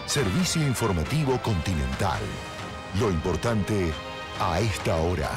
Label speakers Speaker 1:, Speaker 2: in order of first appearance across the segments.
Speaker 1: Servicio informativo Continental. Lo importante a esta hora.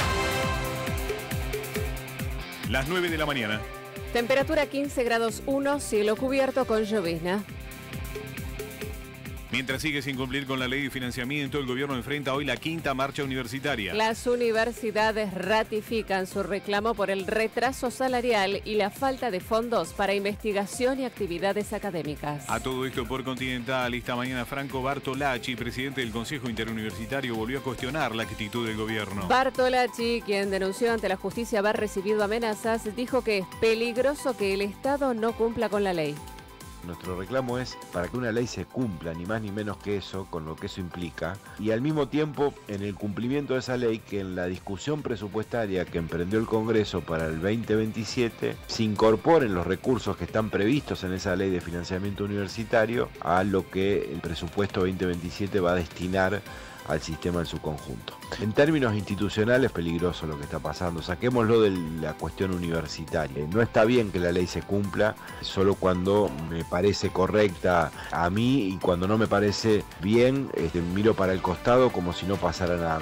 Speaker 2: Las 9 de la mañana.
Speaker 3: Temperatura 15 grados 1, cielo cubierto con llovizna.
Speaker 2: Mientras sigue sin cumplir con la ley de financiamiento, el gobierno enfrenta hoy la quinta marcha universitaria.
Speaker 3: Las universidades ratifican su reclamo por el retraso salarial y la falta de fondos para investigación y actividades académicas.
Speaker 2: A todo esto por Continental, esta mañana Franco Bartolacci, presidente del Consejo Interuniversitario, volvió a cuestionar la actitud del gobierno.
Speaker 3: Bartolacci, quien denunció ante la justicia haber recibido amenazas, dijo que es peligroso que el Estado no cumpla con la ley.
Speaker 4: Nuestro reclamo es para que una ley se cumpla, ni más ni menos que eso, con lo que eso implica, y al mismo tiempo, en el cumplimiento de esa ley, que en la discusión presupuestaria que emprendió el Congreso para el 2027, se incorporen los recursos que están previstos en esa ley de financiamiento universitario a lo que el presupuesto 2027 va a destinar al sistema en su conjunto. En términos institucionales, peligroso lo que está pasando. Saquémoslo de la cuestión universitaria. No está bien que la ley se cumpla solo cuando me parece correcta a mí, y cuando no me parece bien, miro para el costado como si no pasara nada.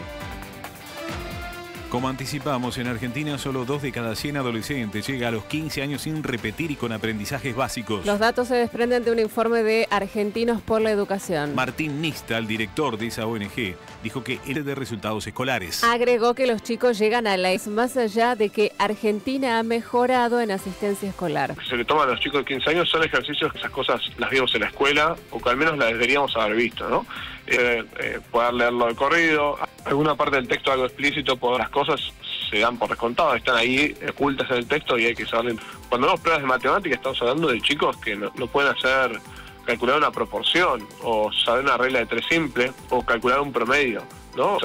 Speaker 2: Como anticipamos, en Argentina solo 2 de cada 100 adolescentes llega a los 15 años sin repetir y con aprendizajes básicos.
Speaker 3: Los datos se desprenden de un informe de Argentinos por la Educación.
Speaker 2: Martín Nista, el director de esa ONG, dijo que es de resultados escolares.
Speaker 3: Agregó que los chicos llegan a la ES más allá de que Argentina ha mejorado en asistencia escolar.
Speaker 5: Se le toman a los chicos de 15 años son ejercicios que esas cosas las vimos en la escuela, o que al menos las deberíamos haber visto, ¿no? Poder leerlo de corrido, alguna parte del texto algo explícito, por las cosas se dan por descontado, están ahí ocultas en el texto y hay que saber. Cuando vemos pruebas de matemáticas estamos hablando de chicos que no pueden hacer, calcular una proporción, o saber una regla de 3 simple, o calcular un promedio, ¿no?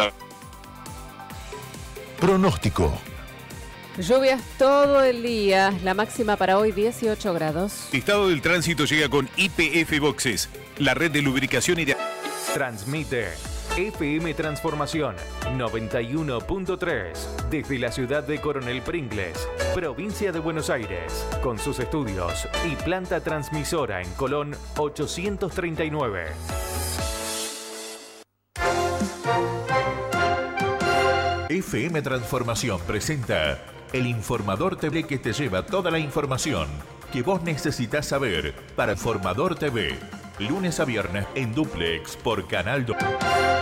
Speaker 1: Pronóstico.
Speaker 3: Lluvias todo el día, la máxima para hoy 18 grados.
Speaker 2: Estado del tránsito llega con YPF Boxes, la red de lubricación y de...
Speaker 6: Transmite FM Transformación 91.3 desde la ciudad de Coronel Pringles, provincia de Buenos Aires, con sus estudios y planta transmisora en Colón 839.
Speaker 7: FM Transformación presenta El Informador TV, que te lleva toda la información que vos necesitas saber para Informador TV. Lunes a viernes en Duplex por Canal 2.